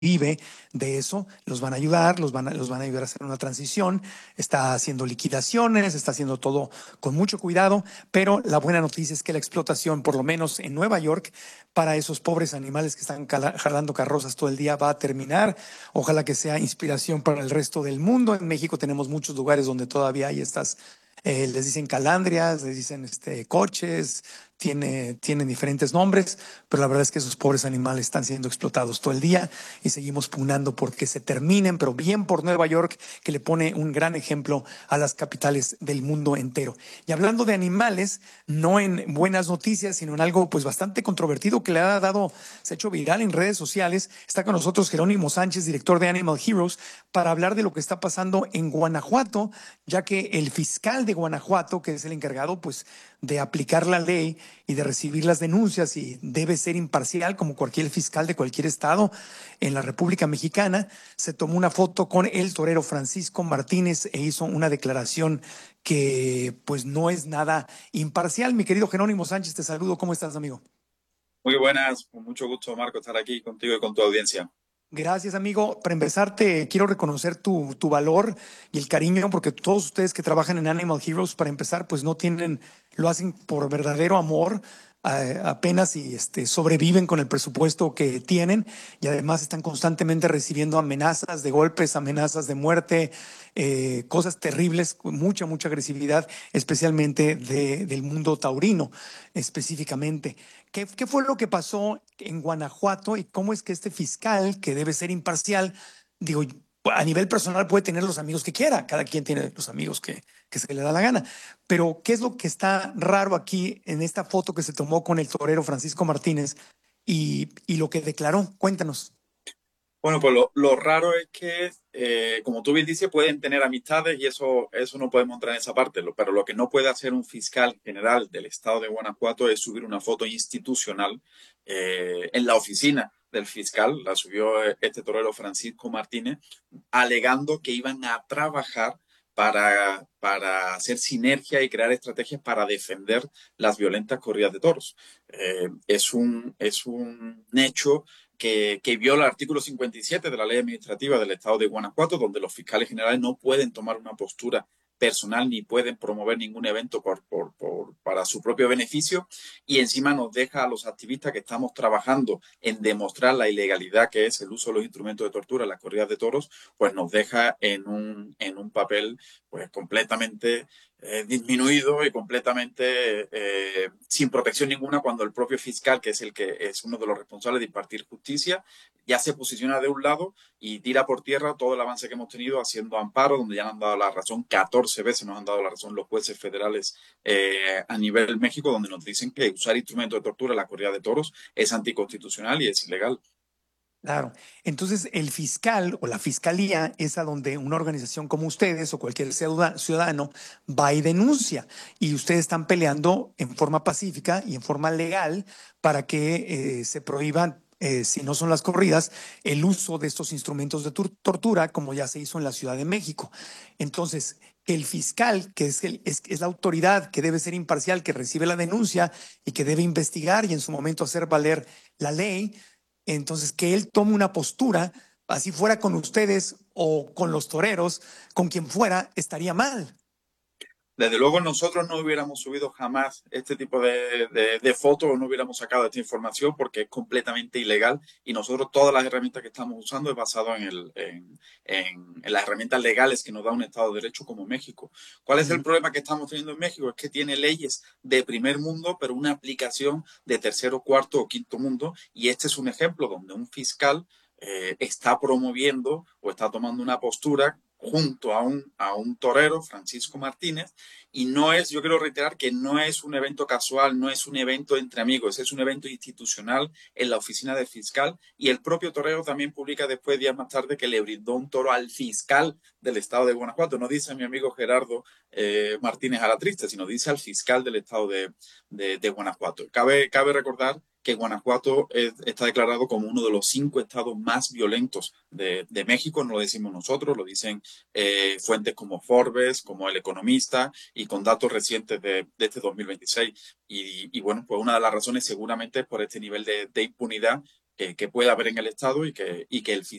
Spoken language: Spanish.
vive de eso, los van a ayudar, los van a ayudar a hacer una transición, está haciendo liquidaciones, está haciendo todo con mucho cuidado, pero la buena noticia es que la explotación, por lo menos en Nueva York, para esos pobres animales que están jalando carrozas todo el día va a terminar. Ojalá que sea inspiración para el resto del mundo. En México tenemos muchos lugares donde todavía hay estas, les dicen calandrias, les dicen coches, tienen diferentes nombres, pero la verdad es que esos pobres animales están siendo explotados todo el día y seguimos pugnando porque se terminen, pero bien por Nueva York, que le pone un gran ejemplo a las capitales del mundo entero. Y hablando de animales, no en buenas noticias, sino en algo pues bastante controvertido que le ha dado, se ha hecho viral en redes sociales, está con nosotros Jerónimo Sánchez, director de Animal Heroes, para hablar de lo que está pasando en Guanajuato, ya que el fiscal de Guanajuato, que es el encargado pues de aplicar la ley y de recibir las denuncias y debe ser imparcial como cualquier fiscal de cualquier estado en la República Mexicana, se tomó una foto con el torero Francisco Martínez e hizo una declaración que pues no es nada imparcial. Mi querido Jerónimo Sánchez, te saludo. ¿Cómo estás, amigo? Muy buenas, con mucho gusto, Marco, estar aquí contigo y con tu audiencia. Gracias, amigo. Para empezar, te quiero reconocer tu valor y el cariño, porque todos ustedes que trabajan en Animal Heroes, para empezar, pues no tienen, lo hacen por verdadero amor, apenas y sobreviven con el presupuesto que tienen y además están constantemente recibiendo amenazas de golpes, amenazas de muerte, cosas terribles, con mucha, mucha agresividad, especialmente del mundo taurino, específicamente. ¿Qué fue lo que pasó en Guanajuato y cómo es que este fiscal, que debe ser imparcial, digo, a nivel personal puede tener los amigos que quiera, cada quien tiene los amigos que se le da la gana, pero ¿qué es lo que está raro aquí en esta foto que se tomó con el torero Francisco Martínez y lo que declaró? Cuéntanos. Bueno, pues lo raro es que, como tú bien dices, pueden tener amistades y eso no podemos entrar en esa parte, pero lo que no puede hacer un fiscal general del estado de Guanajuato es subir una foto institucional en la oficina del fiscal, la subió este torero Francisco Martínez, alegando que iban a trabajar para hacer sinergia y crear estrategias para defender las violentas corridas de toros. Es un hecho que viola el artículo 57 de la ley administrativa del Estado de Guanajuato, donde los fiscales generales no pueden tomar una postura personal ni pueden promover ningún evento para su propio beneficio y encima nos deja a los activistas que estamos trabajando en demostrar la ilegalidad que es el uso de los instrumentos de tortura en las corridas de toros, pues nos deja en un papel pues completamente disminuido y completamente sin protección ninguna cuando el propio fiscal, que es el que es uno de los responsables de impartir justicia, ya se posiciona de un lado y tira por tierra todo el avance que hemos tenido haciendo amparo, donde ya nos han dado la razón, 14 veces nos han dado la razón los jueces federales a nivel México, donde nos dicen que usar instrumentos de tortura en la corrida de toros es anticonstitucional y es ilegal. Claro. Entonces, el fiscal o la fiscalía es a donde una organización como ustedes o cualquier ciudadano va y denuncia. Y ustedes están peleando en forma pacífica y en forma legal para que se prohíban, si no son las corridas, el uso de estos instrumentos de tortura, como ya se hizo en la Ciudad de México. Entonces, que el fiscal, que es la autoridad que debe ser imparcial, que recibe la denuncia y que debe investigar y en su momento hacer valer la ley, entonces, que él tome una postura, así fuera con ustedes o con los toreros, con quien fuera, estaría mal. Desde luego nosotros no hubiéramos subido jamás este tipo de fotos o no hubiéramos sacado esta información porque es completamente ilegal y nosotros todas las herramientas que estamos usando es basado en las herramientas legales que nos da un Estado de Derecho como México. ¿Cuál es el Ujú. problema que estamos teniendo en México? Es que tiene leyes de primer mundo, pero una aplicación de tercero, cuarto o quinto mundo y este es un ejemplo donde un fiscal está promoviendo o está tomando una postura junto a un torero, Francisco Martínez, y no es, yo quiero reiterar que no es un evento casual, no es un evento entre amigos, es un evento institucional en la oficina del fiscal y el propio torero también publica después, días más tarde, que le brindó un toro al fiscal del estado de Guanajuato. No dice a mi amigo Gerardo Martínez Alatriste, sino dice al fiscal del estado de Guanajuato. Cabe recordar que Guanajuato está declarado como uno de los 5 estados más violentos de México, no lo decimos nosotros, lo dicen fuentes como Forbes, como El Economista y con datos recientes de este 2026. Y bueno, pues una de las razones seguramente es por este nivel de impunidad que pueda haber en el Estado y que el